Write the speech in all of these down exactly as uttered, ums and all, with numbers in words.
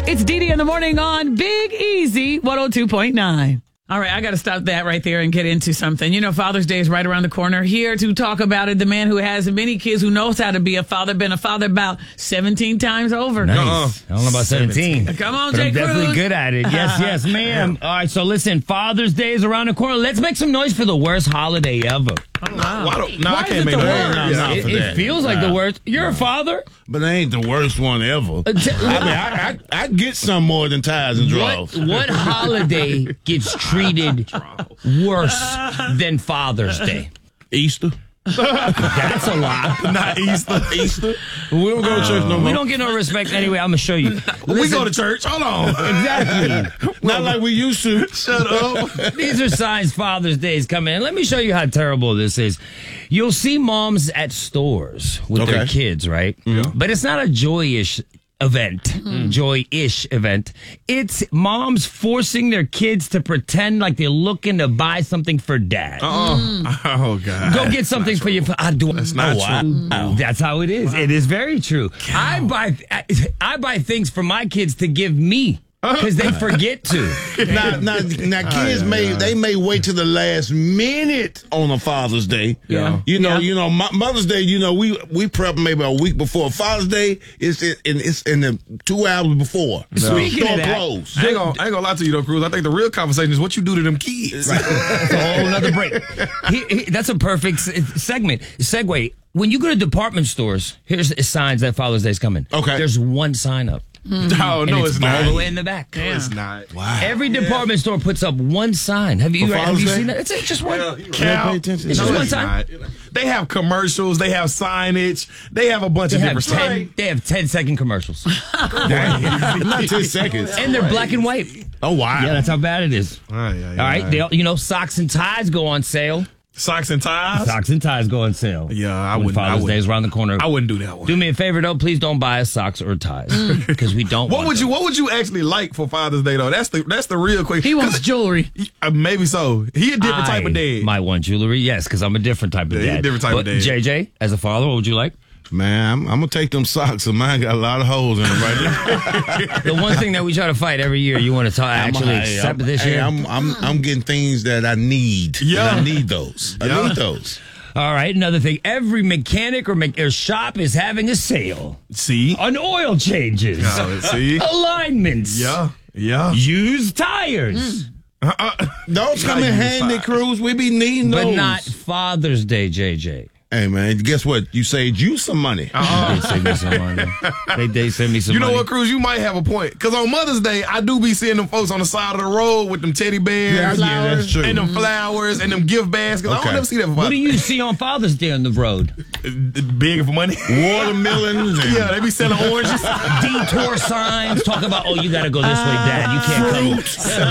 It's Dee Dee in the morning on Big Easy one oh two point nine. All right, I got to stop that right there and get into something. You know, Father's Day is right around the corner. Here to talk about it, the man who has many kids, who knows how to be a father, been a father about seventeen times over. Nice. Uh-uh. I don't know about seventeen. Come on, but Jay I'm definitely Cruz. good at it. Yes, yes, ma'am. All right, so listen, Father's Day is around the corner. Let's make some noise for the worst holiday ever. Oh, wow. Why don't, no, Why I is can't it make the no worst? noise. No, it, it feels like nah. the worst. You're a father? But it ain't the worst one ever. Uh, t- I mean, I, I, I get some more than ties and What, draws. what holiday gets treated worse than Father's Day? Easter? That's a lot. Not Easter. Easter? We don't go to church no more. We don't get no respect anyway. I'm going to show you. We go to church. Hold on. Exactly. Not like we used to. Shut up. These are signs Father's Day is coming. And let me show you how terrible this is. You'll see moms at stores with Okay. their kids, right? Yeah. But it's not a joy-ish event, joy-ish event. It's moms forcing their kids to pretend like they're looking to buy something for dad. Oh, oh God. Go get something for your. I do. That's not oh, true. wow. That's how it is. It is very true. I buy. I, I buy things for my kids to give me because they forget to. Now, now, now kids may they may wait till the last minute on a Father's Day. Yeah. You know, Yeah. you know, Mo- Mother's Day. You know, we we prep maybe a week before. Father's Day is in it's in the two hours before. Speaking Store of that, closed. I ain't, gonna, I ain't gonna lie to you though, Cruz. I think the real conversation is what you do to them kids. That's a whole nother break. He, he, that's a perfect s- segment. Segue. When you go to department stores, here's the signs that Father's Day is coming. Okay. There's one sign up. No, And no, it's, it's, all not. the way in the back. No, it's not. Wow. Every department store puts up one sign. Have you For have Father's you Day? seen that? It's it's just one. Cal, pay attention. It's no, just one it's sign. not. They have commercials. They have signage. They have a bunch They of have different ten. stuff. They have ten second commercials, Not ten seconds. and they're black and white. Oh wow. Yeah, that's how bad it is. All right, yeah, All right, they, you know, socks and ties go on sale. Socks and ties. Socks and ties go on sale. Yeah, I When wouldn't. I Father's Day wouldn't, is around the corner. I wouldn't do that one. Do me a favor though, please don't buy us socks or ties because we don't. What want would you them. What would you actually like for Father's Day though? That's the that's the real question. He wants jewelry. Uh, maybe so. He a different type of I dad. might want jewelry, yes, because I'm a different type of Yeah, you're a dad. different type but of dad. J J, as a father, what would you like? Man, I'm, I'm gonna take them socks. And mine got a lot of holes in them right there. The one thing that we try to fight every year, you want to talk, I'm- actually hey, accept I'm, this hey, year? I'm, I'm I'm getting things that I need. Yeah. And I need those. I Yeah. need those. All right, another thing. Every mechanic or, me- or shop is having a sale See. on oil changes, Oh, see. alignments, Yeah. Yeah. used tires, Those come Not in use handy, socks. Cruz. We be needing but those. not Father's Day, J J. Hey man, guess what? You saved you some money. They send me some money. They, they send me some You know money. what, Cruz? You might have a point. Because on Mother's Day, I do be seeing them folks on the side of the road with them teddy bears. Yeah, yeah, that's true. And them flowers and them gift baskets. I Okay. don't ever see that for What Father's do you see on Father's Day on the road? Big for money. Watermelons. And Yeah, they be selling oranges. Detour signs talk about, oh, you got to go this way, Dad. You can't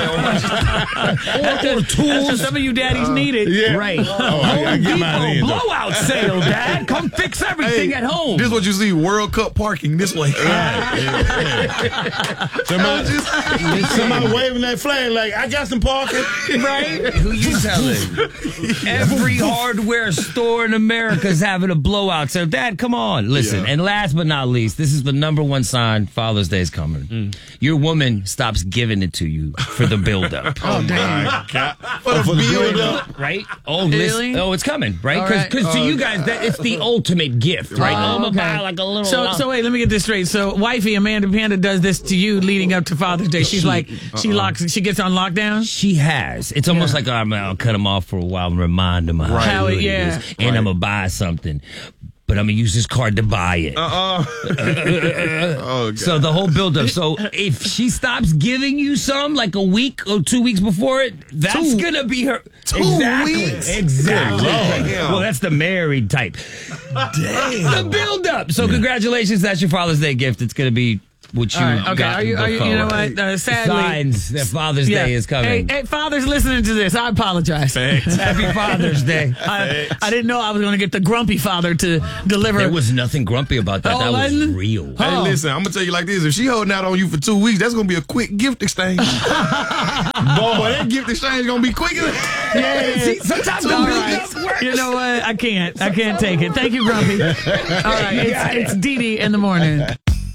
come. Or That's tools. what some of you daddies needed. Yeah. Right. Oh, I, I get mine in. though. Blowout sale, Dad. Come fix everything Hey, at home. This is what you see, World Cup parking this way. Somebody, somebody waving that flag like, I got some parking. Right? Who you telling? Every hardware store in America is having a blowout sale. Dad, come on. Listen, Yeah. and last but not least, this is the number one sign Father's Day is coming. Mm. Your woman stops giving it to you for the buildup. Oh, damn. For the For the build build up. Right? Oh, Really? listen, oh, it's coming, right? All Because right. to you guys, that it's the ultimate gift, right? Oh, Oh, I'm gonna okay. buy like a little. So, so wait, let me get this straight. So, wifey Amanda Panda does this to you leading up to Father's Day. She's like, she locks, she gets on lockdown. She has. It's almost like I'm, I'll cut him off for a while and remind him how, How it- good yeah. it is, and I'm gonna buy something. But I'm gonna use this card to buy it. Uh-uh. Oh, God. So the whole buildup. So if she stops giving you some like a week or two weeks before it, that's Two- gonna be her. two exactly. weeks? Exactly. Good Lord. Well, that's the married type. Damn. The buildup. So congratulations. That's your Father's Day gift. It's gonna be what you All right, okay. got Are you, are you, you know before. what? Uh, sadly, Signs that Father's Day is coming. Hey, hey, fathers listening to this, I apologize. Happy Father's Day. I, I didn't know I was going to get the grumpy father to deliver. There was nothing grumpy about that. Oh, that was wasn't? real. Hey, Oh. listen, I'm gonna tell you like this: if she holding out on you for two weeks, that's gonna be a quick gift exchange. Boy, that gift exchange gonna be quicker. Yeah, See, sometimes all the right. buildup works. You know what? I can't. I can't take it. Thank you, Grumpy. All right, it's, it's Dee Dee in the morning.